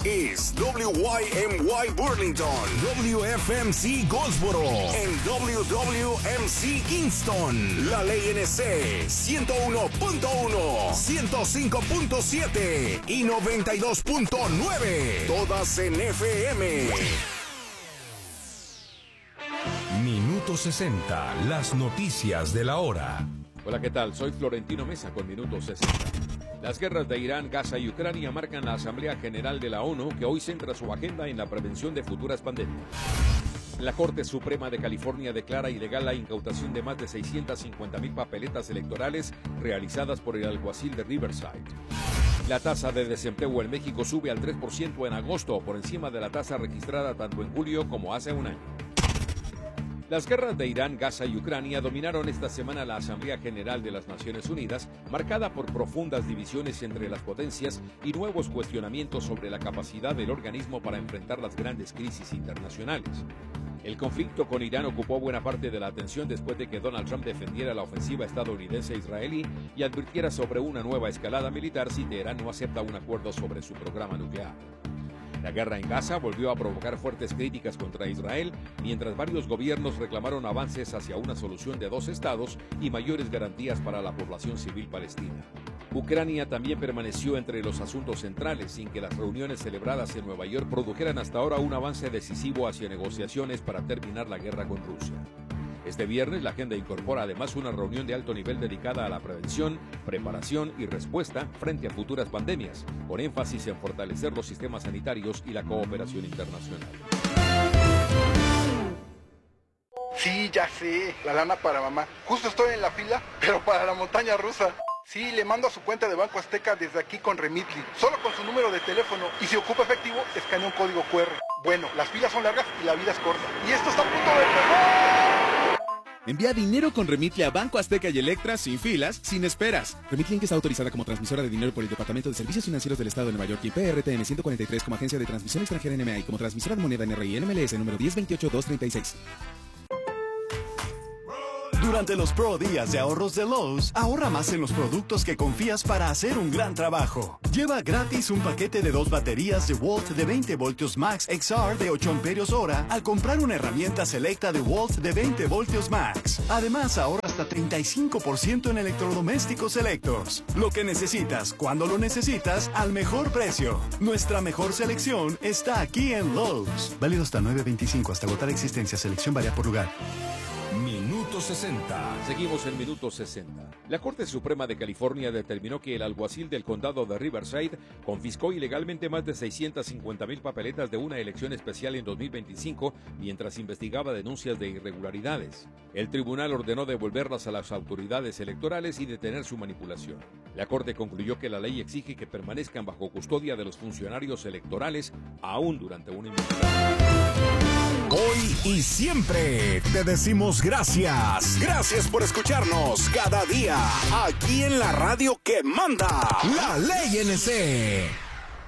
is WYMY Burlington, WFMC Goldsboro, and WWMC Kingston. La Ley NC 101.1, 105.7 y 92.9. Todas en FM. Minuto 60, las noticias de la hora. Hola, ¿qué tal? Soy Florentino Mesa con Minuto 60. Las guerras de Irán, Gaza y Ucrania marcan la Asamblea General de la ONU, que hoy centra su agenda en la prevención de futuras pandemias. La Corte Suprema de California declara ilegal la incautación de más de 650,000 papeletas electorales realizadas por el alguacil de Riverside. La tasa de desempleo en México sube al 3% en agosto, por encima de la tasa registrada tanto en julio como hace un año. Las guerras de Irán, Gaza y Ucrania dominaron esta semana la Asamblea General de las Naciones Unidas, marcada por profundas divisiones entre las potencias y nuevos cuestionamientos sobre la capacidad del organismo para enfrentar las grandes crisis internacionales. El conflicto con Irán ocupó buena parte de la atención después de que Donald Trump defendiera la ofensiva estadounidense-israelí y advirtiera sobre una nueva escalada militar si Teherán no acepta un acuerdo sobre su programa nuclear. La guerra en Gaza volvió a provocar fuertes críticas contra Israel, mientras varios gobiernos reclamaron avances hacia una solución de dos estados y mayores garantías para la población civil palestina. Ucrania también permaneció entre los asuntos centrales, sin que las reuniones celebradas en Nueva York produjeran hasta ahora un avance decisivo hacia negociaciones para terminar la guerra con Rusia. Este viernes la agenda incorpora además una reunión de alto nivel dedicada a la prevención, preparación y respuesta frente a futuras pandemias, con énfasis en fortalecer los sistemas sanitarios y la cooperación internacional. Sí, ya sé, la lana para mamá. Justo estoy en la fila, pero para la montaña rusa. Sí, le mando a su cuenta de Banco Azteca desde aquí con Remitly, solo con su número de teléfono, y si ocupa efectivo, escanea un código QR. Bueno, las filas son largas y la vida es corta. Y esto está a punto de empezar. Envía dinero con Remitly a Banco Azteca y Electra sin filas, sin esperas. Remitly está autorizada como transmisora de dinero por el Departamento de Servicios Financieros del Estado de Nueva York y PRTN 143 como agencia de transmisión extranjera NMA y como transmisora de moneda NRI NMLS número 1028236. Durante los Pro Días de ahorros de Lowe's, ahorra más en los productos que confías para hacer un gran trabajo. Lleva gratis un paquete de 2 baterías de Walt de 20 voltios Max XR de 8 amperios hora al comprar una herramienta selecta de Walt de 20 voltios Max. Además, ahorra hasta 35% en electrodomésticos selectos. Lo que necesitas, cuando lo necesitas, al mejor precio. Nuestra mejor selección está aquí en Lowe's. Válido hasta 9/25, hasta agotar existencia. Selección varía por lugar. Minuto 60. Seguimos en Minuto 60. La Corte Suprema de California determinó que el alguacil del condado de Riverside confiscó ilegalmente más de 650,000 papeletas de una elección especial en 2025 mientras investigaba denuncias de irregularidades. El tribunal ordenó devolverlas a las autoridades electorales y detener su manipulación. La Corte concluyó que la ley exige que permanezcan bajo custodia de los funcionarios electorales aún durante una investigación. Hoy y siempre te decimos gracias. Gracias por escucharnos cada día aquí en la radio que manda. La Ley NC.